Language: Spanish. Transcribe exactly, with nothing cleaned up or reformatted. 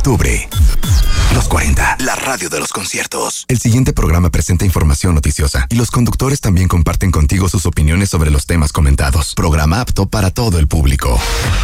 octubre. Los cuarenta, la radio de los conciertos. El siguiente programa presenta información noticiosa y los conductores también comparten contigo sus opiniones sobre los temas comentados. Programa apto para todo el público.